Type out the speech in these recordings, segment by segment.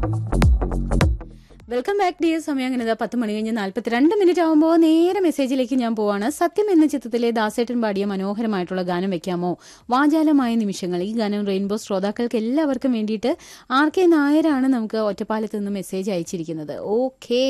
Welcome back dear. സമയം അങ്ങനെ 10 മണി കഴിഞ്ഞ് 42 മിനിറ്റ് ആകുമ്പോൾ നേരെ മെസ്സേജിലേക്ക് ഞാൻ പോവാണ്. സത്യം എന്ന ചിത്രത്തിലെ ദാസേട്ടൻ പാടിയ മനോഹരമായിട്ടുള്ള ഗാനം വെക്കാമോ? വാചാലമായ നിമിഷങ്ങൾ. ഈ ഗാനം റെയിൻബോ ശ്രോതാക്കൾക്ക് എല്ലാവർക്കും വേണ്ടിയിട്ട് RK നായരാണ് നമുക്ക് ഒറ്റപ്പാലത്ത് നിന്ന് മെസ്സേജ് അയച്ചിരിക്കുന്നത്. ഓക്കെ,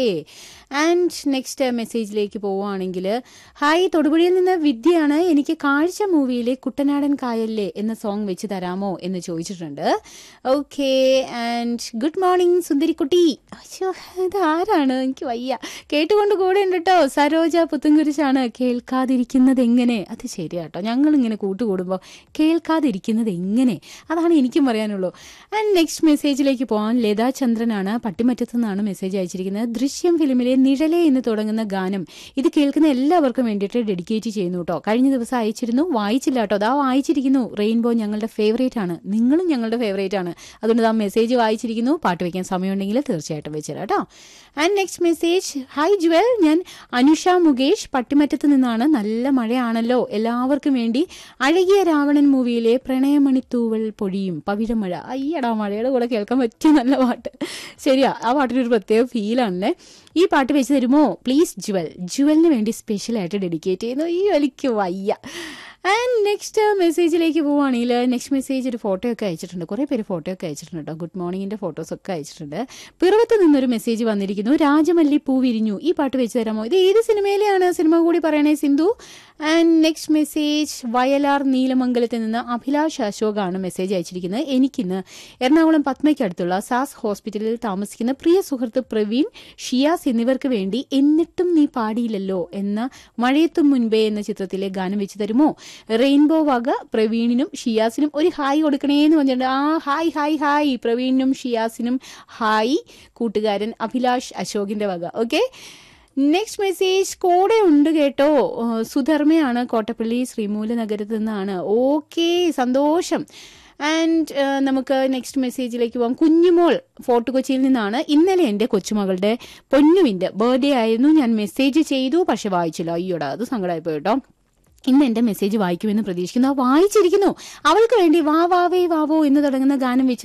ആൻഡ് നെക്സ്റ്റ് മെസ്സേജിലേക്ക് പോവുകയാണെങ്കിൽ, ഹായ്, തൊടുപുഴയിൽ നിന്ന് വിദ്യയാണ്. എനിക്ക് കാഴ്ച മൂവിയിലെ കുട്ടനാടൻ കായലിലെ എന്ന സോങ് വെച്ച് തരാമോ എന്ന് ചോദിച്ചിട്ടുണ്ട്. Okay, and good morning സുന്ദരിക്കുട്ടി. അയ്യോ, ഇത് ആരാണ്? എനിക്ക് വയ്യ. കേട്ടുകൊണ്ട് കൂടെ ഉണ്ട് കേട്ടോ. സരോജ പുത്തുംകുരിശാണ്. കേൾക്കാതിരിക്കുന്നത് എങ്ങനെ? അത് ശരിയാട്ടോ, ഞങ്ങളിങ്ങനെ കൂട്ടുകൂടുമ്പോൾ കേൾക്കാതിരിക്കുന്നത് എങ്ങനെ, അതാണ് എനിക്കും പറയാനുള്ളൂ. ആൻഡ് നെക്സ്റ്റ് മെസ്സേജിലേക്ക് പോകാൻ ലതാ ചന്ദ്രനാണ്, പട്ടിമറ്റത്തു നിന്നാണ് മെസ്സേജ് അയച്ചിരിക്കുന്നത്. ദൃശ്യം ഫിലിമിലെ നിഴലേ എന്ന് തുടങ്ങുന്ന ഗാനം ഇത് കേൾക്കുന്ന എല്ലാവർക്കും വേണ്ടിയിട്ട് ഡെഡിക്കേറ്റ് ചെയ്യുന്നു കേട്ടോ. കഴിഞ്ഞ ദിവസം അയച്ചിരുന്നു, വായിച്ചില്ല കേട്ടോ. അതാ വായിച്ചിരിക്കുന്നു. റെയിൻബോ ഞങ്ങളുടെ ഫേവറേറ്റ് ആണ്, നിങ്ങളും ഞങ്ങളുടെ ഫേവറേറ്റ് ആണ്. അതുകൊണ്ട് ആ മെസ്സേജ് വായിച്ചിരിക്കുന്നു. പാട്ട് വയ്ക്കാൻ സമയമുണ്ടെങ്കിൽ തീർച്ചയായിട്ടും വെച്ചുതരാം കേട്ടോ. And next message, hi Jual, ഞാൻ അനുഷ മുകേഷ്, പട്ടിമറ്റത്ത് നിന്നാണ്. നല്ല മഴയാണല്ലോ, എല്ലാവർക്കും വേണ്ടി അഴകിയ രാവണൻ മൂവിയിലെ പ്രണയമണിത്തൂവൽ പൊഴിയും പവിഴമഴ. അയ്യടാ, മഴയുടെ കൂടെ കേൾക്കാൻ പറ്റിയ നല്ല പാട്ട്. ശരിയാ, ആ പാട്ടിനൊരു പ്രത്യേക ഫീലാണല്ലേ. ഈ പാട്ട് വെച്ച് തരുമോ പ്ലീസ് ജുവൽ? ജുവലിന് വേണ്ടി സ്പെഷ്യലായിട്ട് ഡെഡിക്കേറ്റ് ചെയ്യുന്നു. ഈ വലിക്ക് വയ്യ. ആൻഡ് നെക്സ്റ്റ് മെസ്സേജിലേക്ക് പോവുകയാണെങ്കിൽ, നെക്സ്റ്റ് മെസ്സേജ് ഒരു ഫോട്ടോ ഒക്കെ അയച്ചിട്ടുണ്ട്. കുറേ പേര് ഫോട്ടോ ഒക്കെ അയച്ചിട്ടുണ്ട് കേട്ടോ. ഗുഡ് മോർണിംഗിൻ്റെ ഫോട്ടോസൊക്കെ അയച്ചിട്ടുണ്ട്. പിറവത്ത് നിന്നൊരു മെസ്സേജ് വന്നിരിക്കുന്നു, രാജമല്ലി പൂ വിരിഞ്ഞു. ഈ പാട്ട് വെച്ച് തരാമോ? ഇത് ഏത് സിനിമയിലെയാണ്? സിനിമ കൂടി പറയണേ Sindhu. And next message, Vayalar നീലമംഗലത്തിൽ നിന്ന് അഭിലാഷ് അശോകാണ് മെസ്സേജ് അയച്ചിരിക്കുന്നത്. എനിക്കിന്ന് എറണാകുളം പത്മയ്ക്കടുത്തുള്ള സാസ് ഹോസ്പിറ്റലിൽ താമസിക്കുന്ന പ്രിയ സുഹൃത്ത് പ്രവീൺ, ഷിയാസ് എന്നിവർക്ക് വേണ്ടി എന്നിട്ടും നീ പാടിയില്ലല്ലോ എന്ന മഴയത്തും മുൻപേ എന്ന ചിത്രത്തിലെ ഗാനം വെച്ച് തരുമോ? റെയിൻബോ വക പ്രവീണിനും ഷിയാസിനും ഒരു ഹായ് കൊടുക്കണേന്ന് പറഞ്ഞിട്ടുണ്ട്. ആ ഹായ് ഹായ് ഹായ്, പ്രവീണിനും ഷിയാസിനും ഹായ്. കൂട്ടുകാരൻ അഭിലാഷ് അശോകിന്റെ വക. ഓക്കെ, നെക്സ്റ്റ് മെസ്സേജ് കൂടെ ഉണ്ട് കേട്ടോ. സുധർമ്മയാണ്, കോട്ടപ്പള്ളി ശ്രീമൂലനഗരത്തിൽ നിന്നാണ്. ഓക്കെ, സന്തോഷം. ആൻഡ് നമുക്ക് നെക്സ്റ്റ് മെസ്സേജിലേക്ക് പോകാം. കുഞ്ഞുമോൾ ഫോർട്ട് കൊച്ചിയിൽ നിന്നാണ്. ഇന്നലെ എൻ്റെ കൊച്ചുമകളുടെ പൊന്നുവിൻ്റെ ബർത്ത്ഡേ ആയിരുന്നു. ഞാൻ മെസ്സേജ് ചെയ്തു, പക്ഷെ വായിച്ചില്ല. അയ്യോടാ, അത് സങ്കടമായിപ്പോയി കേട്ടോ. ഇന്ന് എൻ്റെ മെസ്സേജ് വായിക്കുമെന്ന് പ്രതീക്ഷിക്കുന്നു. വായിച്ചിരിക്കുന്നു. അവൾക്ക് വേണ്ടി വാ വാവേ വാവോ എന്ന് തുടങ്ങുന്ന ഗാനം വെച്ച്